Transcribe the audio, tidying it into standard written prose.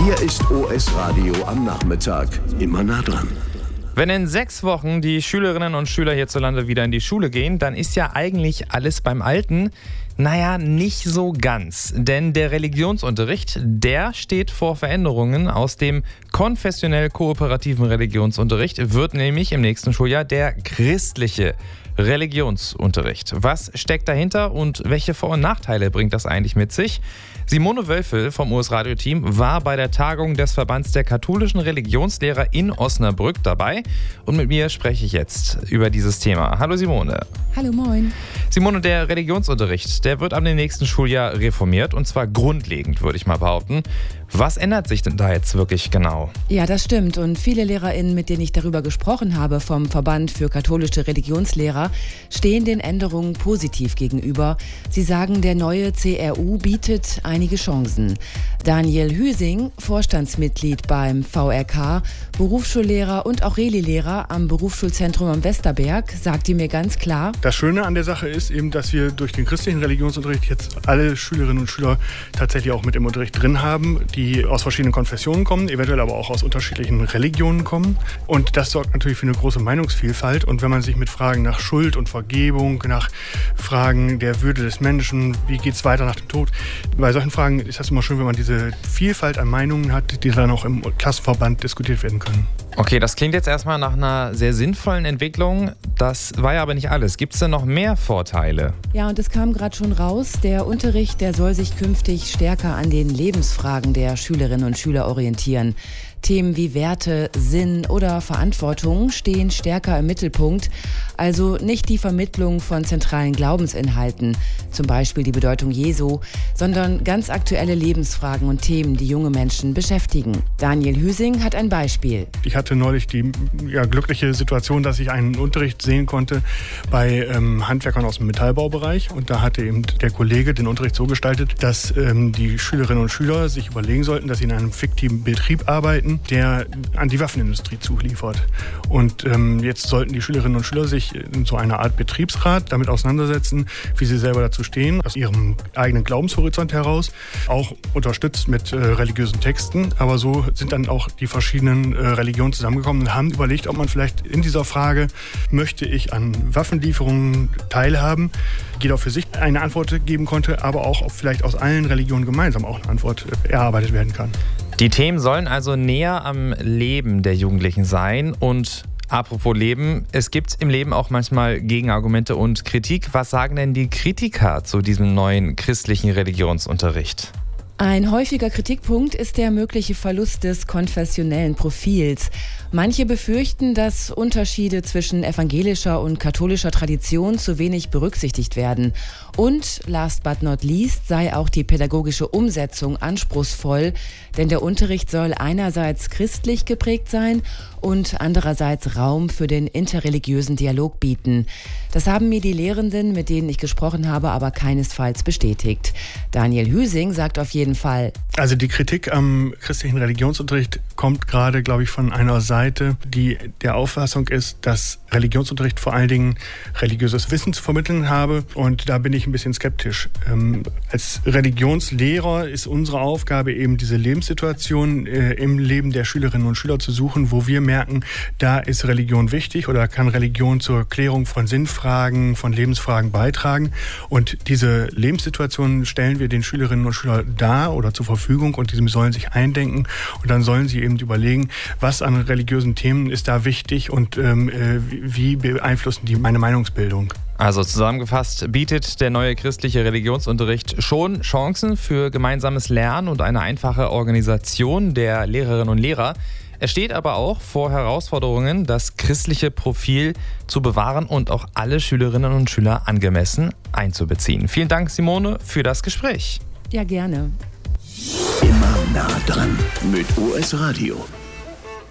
Hier ist OS Radio am Nachmittag. Immer nah dran. Wenn in 6 Wochen die Schülerinnen und Schüler hierzulande wieder in die Schule gehen, dann ist ja eigentlich alles beim Alten. Naja, nicht so ganz. Denn der Religionsunterricht, der steht vor Veränderungen. Aus dem konfessionell-kooperativen Religionsunterricht wird nämlich im nächsten Schuljahr der christliche Religionsunterricht. Was steckt dahinter und welche Vor- und Nachteile bringt das eigentlich mit sich? Simone Wölfel vom OS-Radio-Team war bei der Tagung des Verbands der katholischen Religionslehrer in Osnabrück dabei. Und mit mir spreche ich jetzt über dieses Thema. Hallo Simone. Hallo, moin. Simone, der Religionsunterricht, der wird ab dem nächsten Schuljahr reformiert und zwar grundlegend, würde ich mal behaupten. Was ändert sich denn da jetzt wirklich genau? Ja, das stimmt. Und viele LehrerInnen, mit denen ich darüber gesprochen habe, vom Verband für katholische Religionslehrer, stehen den Änderungen positiv gegenüber. Sie sagen, der neue CRU bietet einige Chancen. Daniel Hüsing, Vorstandsmitglied beim VRK, Berufsschullehrer und auch Reli-Lehrer am Berufsschulzentrum am Westerberg, sagte mir ganz klar: Das Schöne an der Sache ist eben, dass wir durch den christlichen Religionsunterricht jetzt alle Schülerinnen und Schüler tatsächlich auch mit im Unterricht drin haben, die aus verschiedenen Konfessionen kommen, eventuell aber auch aus unterschiedlichen Religionen kommen. Und das sorgt natürlich für eine große Meinungsvielfalt. Und wenn man sich mit Fragen nach Schuld und Vergebung, nach Fragen der Würde des Menschen, wie geht es weiter nach dem Tod, bei solchen Fragen ist das immer schön, wenn man diese Vielfalt an Meinungen hat, die dann auch im Klassenverband diskutiert werden können. Okay, das klingt jetzt erstmal nach einer sehr sinnvollen Entwicklung. Das war ja aber nicht alles. Gibt es denn noch mehr Vorteile? Ja, und es kam gerade schon raus, der Unterricht, der soll sich künftig stärker an den Lebensfragen der Schülerinnen und Schüler orientieren. Themen wie Werte, Sinn oder Verantwortung stehen stärker im Mittelpunkt. Also nicht die Vermittlung von zentralen Glaubensinhalten, zum Beispiel die Bedeutung Jesu, sondern ganz aktuelle Lebensfragen und Themen, die junge Menschen beschäftigen. Daniel Hüsing hat ein Beispiel. Ich hatte neulich die glückliche Situation, dass ich einen Unterricht sehen konnte bei Handwerkern aus dem Metallbaubereich. Und da hatte eben der Kollege den Unterricht so gestaltet, dass die Schülerinnen und Schüler sich überlegen sollten, dass sie in einem fiktiven Betrieb arbeiten, der an die Waffenindustrie zuliefert. Und jetzt sollten die Schülerinnen und Schüler sich in so einer Art Betriebsrat damit auseinandersetzen, wie sie selber dazu stehen, aus ihrem eigenen Glaubenshorizont heraus, auch unterstützt mit religiösen Texten. Aber so sind dann auch die verschiedenen Religionen zusammengekommen und haben überlegt, ob man vielleicht in dieser Frage, möchte ich an Waffenlieferungen teilhaben, jeder für sich eine Antwort geben konnte, aber auch vielleicht aus allen Religionen gemeinsam auch eine Antwort erarbeitet werden kann. Die Themen sollen also näher am Leben der Jugendlichen sein. Und apropos Leben, es gibt im Leben auch manchmal Gegenargumente und Kritik. Was sagen denn die Kritiker zu diesem neuen christlichen Religionsunterricht? Ein häufiger Kritikpunkt ist der mögliche Verlust des konfessionellen Profils. Manche befürchten, dass Unterschiede zwischen evangelischer und katholischer Tradition zu wenig berücksichtigt werden. Und last but not least sei auch die pädagogische Umsetzung anspruchsvoll, denn der Unterricht soll einerseits christlich geprägt sein und andererseits Raum für den interreligiösen Dialog bieten. Das haben mir die Lehrenden, mit denen ich gesprochen habe, aber keinesfalls bestätigt. Daniel Hüsing sagt auf jeden Fall: Also die Kritik am christlichen Religionsunterricht kommt gerade, glaube ich, von einer Seite, die der Auffassung ist, dass Religionsunterricht vor allen Dingen religiöses Wissen zu vermitteln habe. Und da bin ich ein bisschen skeptisch. Als Religionslehrer ist unsere Aufgabe eben, diese Lebenssituation im Leben der Schülerinnen und Schüler zu suchen, wo wir merken, da ist Religion wichtig oder kann Religion zur Klärung von Sinnfragen, von Lebensfragen beitragen. Und diese Lebenssituation stellen wir den Schülerinnen und Schülern dar oder zur Verfügung und die sollen sich eindenken und dann sollen sie eben überlegen, was an religiösen Themen ist da wichtig und wie beeinflussen die meine Meinungsbildung. Also zusammengefasst bietet der neue christliche Religionsunterricht schon Chancen für gemeinsames Lernen und eine einfache Organisation der Lehrerinnen und Lehrer. Er steht aber auch vor Herausforderungen, das christliche Profil zu bewahren und auch alle Schülerinnen und Schüler angemessen einzubeziehen. Vielen Dank, Simone, für das Gespräch. Ja, gerne. Immer nah dran mit OS Radio.